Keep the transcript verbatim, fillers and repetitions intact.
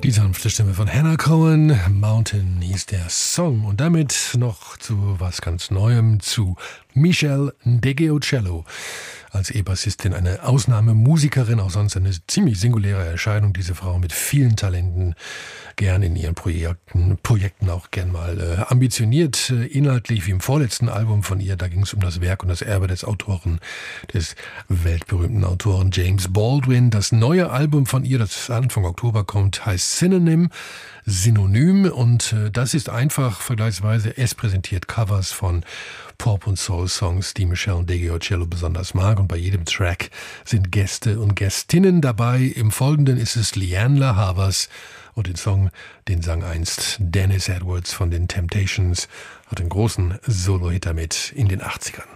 Die sanfte Stimme von Hannah Cohen, Mountain hieß der Song. Und damit noch zu was ganz Neuem, zu Michelle Ndegeocello. Als E-Bassistin eine Ausnahmemusikerin, auch sonst eine ziemlich singuläre Erscheinung, diese Frau mit vielen Talenten, gern in ihren Projekten, Projekten auch gern mal äh, ambitioniert, äh, inhaltlich wie im vorletzten Album von ihr, da ging es um das Werk und das Erbe des Autoren, des weltberühmten Autoren James Baldwin. Das neue Album von ihr, das Anfang Oktober kommt, heißt Synonym, Synonym, und äh, das ist einfach vergleichsweise, es präsentiert Covers von Pop- und Soul-Songs, die Michelle Ndegeocello besonders mag, und bei jedem Track sind Gäste und Gästinnen dabei. Im Folgenden ist es Lianne La Havas, und den Song, den sang einst Dennis Edwards von den Temptations, hat einen großen Solo-Hit damit in den achtzigern.